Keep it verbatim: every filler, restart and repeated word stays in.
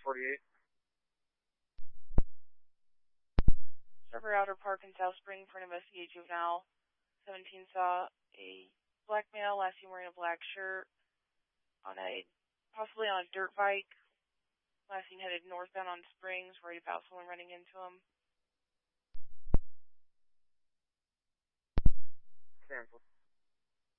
forty-eight. Server Outer Park in South Spring for an investigated juvenile. seventeen saw a black male, last seen wearing a black shirt, on a, possibly on a dirt bike. Last seen headed northbound on Springs, worried about someone running into him. Cancel.